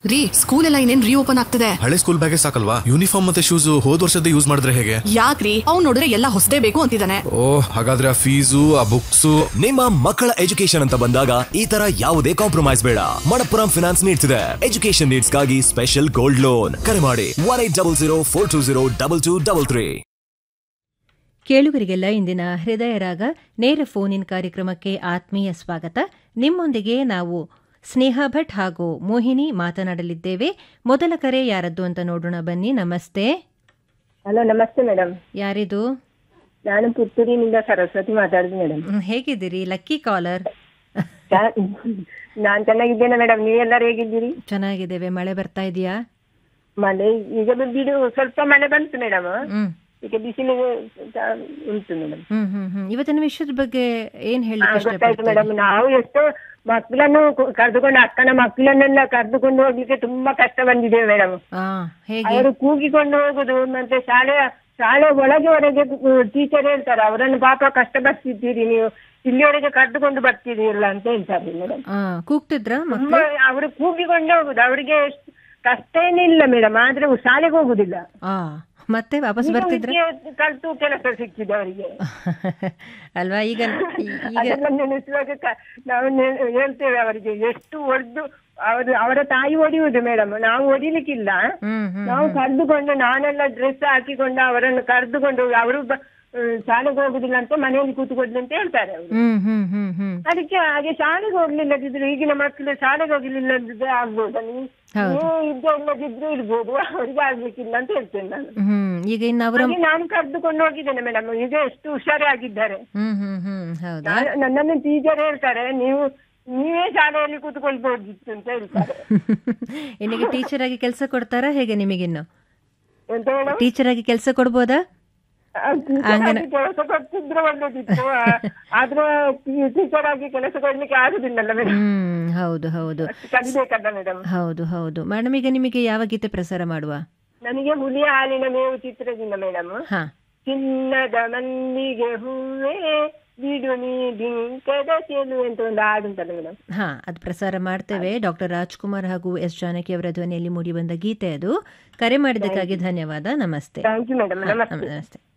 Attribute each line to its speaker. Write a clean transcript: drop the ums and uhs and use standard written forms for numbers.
Speaker 1: ರೀ, ಸ್ಕೂಲ್ ಎಲ್ಲ ಇನ್ನೇನ್ ರೀಓಪನ್ ಆಗ್ತದೆ.
Speaker 2: ಹಳೆ ಸ್ಕೂಲ್ ಬ್ಯಾಗೇ ಸಾಕಲ್ವಾ? ಯೂನಿಫಾರ್ಮ್ ಮತ್ತೆ ಶೂಸ್ ಹೋದ್ ವರ್ಷದ ಯೂಸ್ ಮಾಡಿದ್ರೆ ಹೇಗೆ?
Speaker 1: ಯಾಕ್ರಿ, ಅವ್ನು ನೋಡಿದ್ರೆ ಎಲ್ಲ ಹೊಸದೇ ಬೇಕು ಅಂತಿದ್ದಾನೆ.
Speaker 2: ಓಹ್, ಹಾಗಾದ್ರೆ ಆ ಫೀಸು ಆ ಬುಕ್ಸು.
Speaker 3: ನಿಮ್ಮ ಮಕ್ಕಳ ಎಜುಕೇಶನ್ ಅಂತ ಬಂದಾಗ ಈ ತರ ಯಾವುದೇ ಕಾಂಪ್ರಮೈಸ್ ಬೇಡ. ಮಣಪ್ಪುರಂ ಫಿನಾನ್ಸ್ ನೀಡ್ತಿದೆ ಎಜುಕೇಶನ್ ನೀಡ್ಸ್ ಗಾಗಿ ಸ್ಪೆಷಲ್ ಗೋಲ್ಡ್ ಲೋನ್. ಕರೆ ಮಾಡಿ 180042202233.
Speaker 4: ಕೇಳುಗರಿಗೆಲ್ಲ ಇಂದಿನ ಹೃದಯ ರಾಗ ನೇರ ಫೋನ್ ಇನ್ ಕಾರ್ಯಕ್ರಮಕ್ಕೆ ಆತ್ಮೀಯ ಸ್ವಾಗತ. ನಿಮ್ಮೊಂದಿಗೆ ನಾವು ಸ್ನೇಹಾ ಭಟ್ ಹಾಗೂ ಮೋಹಿನಿ ಮಾತನಾಡಲಿದ್ದೇವೆ. ಮೊದಲ ಕರೆ ಯಾರದ್ದು ಅಂತ ನೋಡೋಣ ಬನ್ನಿ. ನಮಸ್ತೆ.
Speaker 5: ಹಲೋ, ನಮಸ್ತೆ ಮೇಡಮ್.
Speaker 4: ಯಾರಿದು?
Speaker 5: ನಾನು ಪುತ್ತೂರಿನಿಂದ ಸರಸ್ವತಿ ಮಾತಾಡುದು ಮೇಡಮ್.
Speaker 4: ಹೇಗಿದ್ದೀರಿ? Lucky collar.
Speaker 5: ನಾನ್ ಚೆನ್ನಾಗಿದ್ದೇನೆ ಮೇಡಮ್, ನೀವೆಲ್ಲರೂ ಹೇಗಿದ್ದೀರಿ?
Speaker 4: ಚೆನ್ನಾಗಿದ್ದೇವೆ. ಮಳೆ ಬರ್ತಾ ಇದೆಯಾ?
Speaker 5: ಮಳೆ ಈಗ ಬಿಡು, ಸ್ವಲ್ಪ ಮಳೆ ಬಂತು ಮೇಡಮ್. ಈಗ ಬಿಸಿಲು ಉಂಟು ಮೇಡಮ್.
Speaker 4: ಇವತ್ತಿನ ವಿಷಯದ ಬಗ್ಗೆ ಏನ್ ಹೇಳಿ?
Speaker 5: ಗೊತ್ತಾಯ್ತು ಮೇಡಮ್. ನಾವು ಎಷ್ಟೋ ಮಕ್ಕಳನ್ನು ಕರೆದುಕೊಂಡು, ಅಕ್ಕನ ಮಕ್ಕಳನ್ನೆಲ್ಲ ಕರೆದುಕೊಂಡು ಹೋಗ್ಲಿಕ್ಕೆ ತುಂಬಾ ಕಷ್ಟ ಬಂದಿದೆ ಮೇಡಮ್. ಅವರು ಕೂಗಿಕೊಂಡು ಹೋಗುದು, ಮತ್ತೆ ಶಾಲೆ ಒಳಗೆ ಟೀಚರ್ ಹೇಳ್ತಾರೆ ಅವರನ್ನು ಪಾಪ ಕಷ್ಟ ಬರ್ತಿದ್ದೀರಿ ನೀವು, ಇಲ್ಲಿವರೆಗೆ ಕರೆದುಕೊಂಡು ಬರ್ತಿದ್ದೀರಲ್ಲ ಅಂತ ಹೇಳ್ತಾರೆ ಮೇಡಮ್.
Speaker 4: ಕೂಗ್ತಿದ್ರ?
Speaker 5: ಅವರು ಕೂಗಿಕೊಂಡು ಹೋಗುದು, ಅವರಿಗೆ ಕಷ್ಟ ಏನಿಲ್ಲ ಮೇಡಮ್, ಆದ್ರೆ ಶಾಲೆಗೆ ಹೋಗುದಿಲ್ಲ.
Speaker 4: ಮತ್ತೆ ವಾಪಸ್ ಬರ್ತಿದ್ರ?
Speaker 5: ಕಲ್ತು ಕೆಲಸ ಸಿಕ್ಕಿದೆ ಅವರಿಗೆ
Speaker 4: ಅಲ್ವಾ? ಈಗ
Speaker 5: ನೆನೆಸುವಾಗ ನಾವು ಹೇಳ್ತೇವೆ ಅವರಿಗೆ, ಎಷ್ಟು ಹೊಡೆದು ಅವರ ತಾಯಿ ಹೊಡೆಯುವುದು ಮೇಡಮ್, ನಾವು ಹೊಡಿಲಿಕ್ಕಿಲ್ಲ. ನಾವು ಕರೆದುಕೊಂಡು, ನಾನೆಲ್ಲ ಡ್ರೆಸ್ ಹಾಕಿಕೊಂಡು ಅವರನ್ನು ಕರೆದುಕೊಂಡು, ಅವರು ಶಾಲೆಗೆ ಹೋಗುದಿಲ್ಲ ಅಂತ ಮನೆಯಲ್ಲಿ ಕೂತ್ಕೊಡ್ಲಿ ಅಂತ ಹೇಳ್ತಾರೆ ಅವರು. ಅದಕ್ಕೆ ಹಾಗೆ ಶಾಲೆಗೆ ಹೋಗ್ಲಿಲ್ಲದಿದ್ರು, ಈಗಿನ ಮಕ್ಕಳು ಶಾಲೆಗೆ ಹೋಗ್ಲಿಲ್ಲದಿದ್ರೆ ಆಗ್ಬೋದು, ನೀವು ಇಲ್ಲದಿದ್ರು ಇರ್ಬೋದು, ಅವ್ರಿಗೆ ಆಗ್ಲಿಕ್ಕಿಲ್ಲ ಅಂತ ಹೇಳ್ತೇನೆ ನಾನು.
Speaker 4: ಈಗ
Speaker 5: ನಾನು ಕರೆದುಕೊಂಡು ಹೋಗಿದ್ದೇನೆ ಮೇಡಮ್, ಈಗ ಎಷ್ಟು ಹುಷಾರೇ ಆಗಿದ್ದಾರೆ. ನನ್ನನ್ನು ಟೀಚರ್ ಹೇಳ್ತಾರೆ, ನೀವೇ ಶಾಲೆಯಲ್ಲಿ ಕೂತ್ಕೊಳ್ಬೋದಿತ್ತು ಅಂತ ಹೇಳ್ತಾರೆ.
Speaker 4: ನಿಮಗೆ ಟೀಚರ್ ಆಗಿ ಕೆಲಸ ಕೊಡ್ತಾರಾ ಹೇಗೆ? ನಿಮಗಿನ್ನು
Speaker 5: ಎಂತ ಮೇಡಮ್,
Speaker 4: ಟೀಚರ್ ಆಗಿ ಕೆಲಸ ಕೊಡ್ಬೋದಾ?
Speaker 5: ಕೆಲಸ ಕೊಡ್ತಿದ್ರೆ ಒಳ್ಳೇದಿತ್ತು, ಆದ್ರೆ ಟೀಚರ್ ಆಗಿ ಕೆಲಸ ಕೊಡ್ಲಿಕ್ಕೆ ಆಗುದಿಲ್ಲಲ್ಲ ಮೇಡಮ್.
Speaker 4: ಹೌದು ಹೌದು,
Speaker 5: ಕಲಿಬೇಕಲ್ಲ ಮೇಡಮ್.
Speaker 4: ಹೌದು ಹೌದು ಮೇಡಮ್. ಈಗ ನಿಮಗೆ ಯಾವ ಗೀತೆ ಪ್ರಸಾರ ಮಾಡುವ?
Speaker 5: ನನಗೆ ಹುಲಿಯ ಹಾಲಿನ ಮೇವು ಚಿತ್ರದಿಂದ ಮೇಡಮ್. ಚಿನ್ನದ ಮಲ್ಲಿಗೆ ಹೂವೇ ಬಿಡು ನೀ ಬಿಂಕದ ಚೆಲು ಅಂತ ಒಂದು ಹಾಡುಂಟಲ್ಲ ಮೇಡಮ್.
Speaker 4: ಅದು ಪ್ರಸಾರ ಮಾಡ್ತೇವೆ. ಡಾಕ್ಟರ್ ರಾಜ್ಕುಮಾರ್ ಹಾಗೂ ಎಸ್ ಜಾನಕಿ ಅವರ ಧ್ವನಿಯಲ್ಲಿ ಮೂಡಿ ಬಂದ ಗೀತೆ ಅದು. ಕರೆ ಮಾಡಿದ್ದಕ್ಕಾಗಿ ಧನ್ಯವಾದ. ನಮಸ್ತೆ.
Speaker 5: Thank you madam. ನಮಸ್ತೆ.